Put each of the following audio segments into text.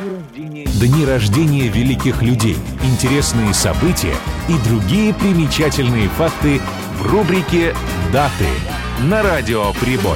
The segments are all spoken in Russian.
Дни рождения великих людей, интересные события и другие примечательные факты в рубрике «Даты» на Радио Прибой.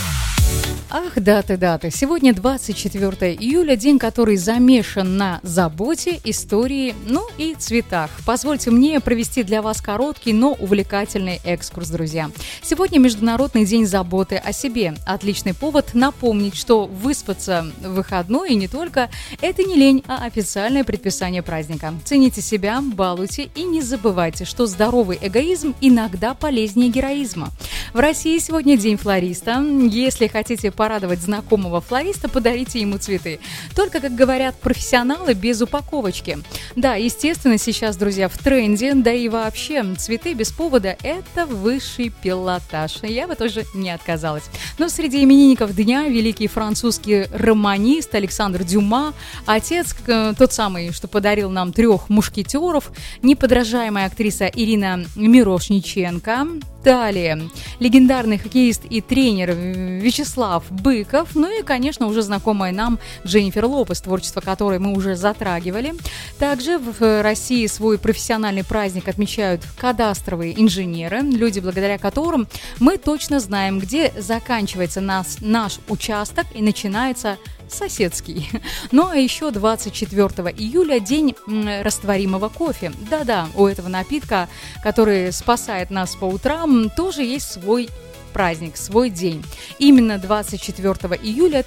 Ах, даты. Сегодня 24 июля, день, который замешан на заботе, истории, и цветах. Позвольте мне провести для вас короткий, но увлекательный экскурс, друзья. Сегодня Международный день заботы о себе. Отличный повод напомнить, что выспаться в выходной и не только – это не лень, а официальное предписание праздника. Цените себя, балуйте и не забывайте, что здоровый эгоизм иногда полезнее героизма. В России сегодня день флориста. Если хотите порадовать знакомого флориста, подарите ему цветы. Только, как говорят профессионалы, без упаковочки. Да, естественно, сейчас, друзья, в тренде, да и вообще, цветы без повода – это высший пилотаж. Я бы тоже не отказалась. Но среди именинников дня великий французский романист Александр Дюма, отец, тот самый, что подарил нам «Трех мушкетеров», неподражаемая актриса Ирина Мирошниченко, далее легендарный хоккеист и тренер Вячеслав Быков, и, конечно, уже знакомая нам Дженнифер Лопес, творчество которой мы уже затрагивали. Также в России свой профессиональный праздник отмечают кадастровые инженеры, люди, благодаря которым мы точно знаем, где заканчивается наш участок и начинается соседский. А еще 24 июля день растворимого кофе. Да-да, у этого напитка, который спасает нас по утрам, тоже есть свой праздник, свой день. Именно 24 июля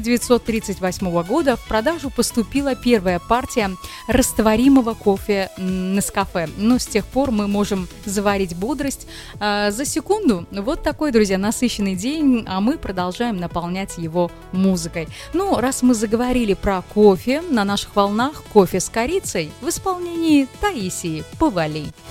1938 года в продажу поступила первая партия растворимого кофе Нескафе. С тех пор мы можем заварить бодрость за секунду. Вот такой, друзья, насыщенный день, а мы продолжаем наполнять его музыкой. Раз мы заговорили про кофе, на наших волнах кофе с корицей в исполнении Таисии Повалий.